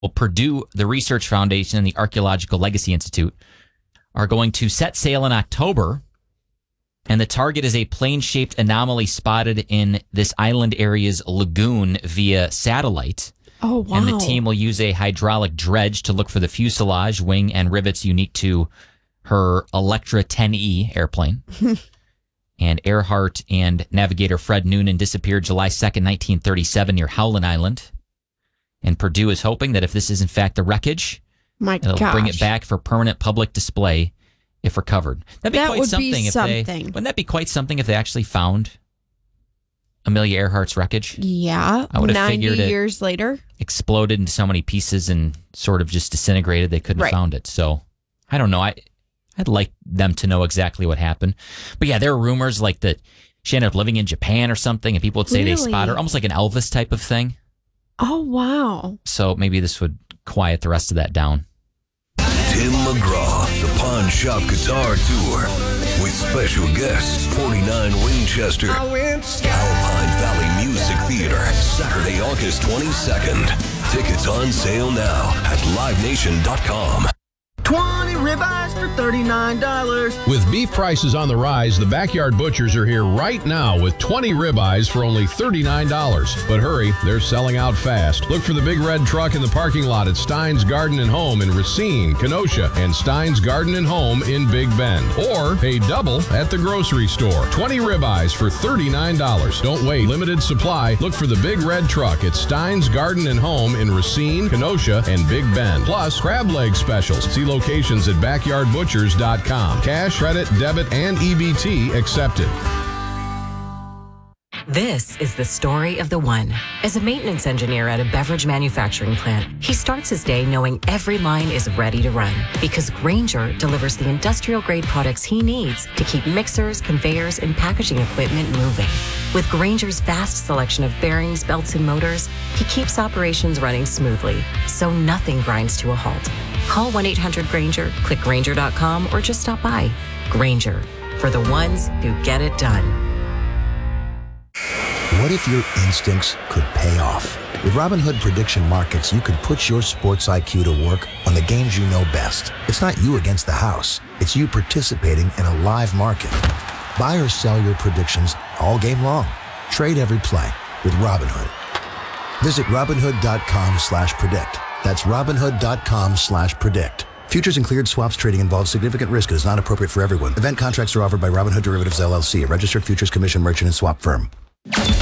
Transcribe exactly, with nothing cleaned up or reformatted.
Well, Purdue, the Research Foundation, and the Archaeological Legacy Institute are going to set sail in October. And the target is a plane-shaped anomaly spotted in this island area's lagoon via satellite. Oh, wow. And the team will use a hydraulic dredge to look for the fuselage, wing, and rivets unique to her Electra ten E airplane. And Earhart and navigator Fred Noonan disappeared July second, nineteen thirty-seven near Howland Island. And Purdue is hoping that if this is in fact the wreckage, My it'll gosh. bring it back for permanent public display if recovered. That'd be That quite would something be if something. they wouldn't that be quite something if they actually found Amelia Earhart's wreckage? Yeah. I would have ninety figured it years later. exploded into so many pieces and sort of just disintegrated they couldn't Right. have found it. So I don't know. I I'd like them to know exactly what happened. But yeah, there are rumors like that she ended up living in Japan or something, and people would say Really? they spot her, almost like an Elvis type of thing. Oh, wow. So maybe this would quiet the rest of that down. Tim McGraw, the Pawn Shop Guitar Tour, with special guests, forty-nine Winchester, Alpine Valley Music Theater, Saturday, August twenty-second. Tickets on sale now at live nation dot com. twenty ribeyes for thirty-nine dollars. With beef prices on the rise, the Backyard Butchers are here right now with twenty ribeyes for only thirty-nine dollars. But hurry, they're selling out fast. Look for the big red truck in the parking lot at Stein's Garden and Home in Racine, Kenosha, and Stein's Garden and Home in Big Bend. Or pay double at the grocery store. twenty ribeyes for thirty-nine dollars. Don't wait. Limited supply. Look for the big red truck at Stein's Garden and Home in Racine, Kenosha, and Big Bend. Plus, crab leg specials. See locations at backyard butchers dot com. Cash, credit, debit, and E B T accepted. This is the story of the one. As a maintenance engineer at a beverage manufacturing plant, he starts his day knowing every line is ready to run because Grainger delivers the industrial-grade products he needs to keep mixers, conveyors, and packaging equipment moving. With Grainger's vast selection of bearings, belts, and motors, he keeps operations running smoothly, so nothing grinds to a halt. Call one eight hundred Grainger, click Grainger dot com, or just stop by. Grainger, for the ones who get it done. What if your instincts could pay off? With Robinhood Prediction Markets, you could put your sports I Q to work on the games you know best. It's not you against the house. It's you participating in a live market. Buy or sell your predictions all game long. Trade every play with Robinhood. Visit Robinhood.com slash predict. That's Robinhood.com slash predict. Futures and cleared swaps trading involves significant risk and is not appropriate for everyone. Event contracts are offered by Robinhood Derivatives, L L C, a registered futures commission merchant and swap firm.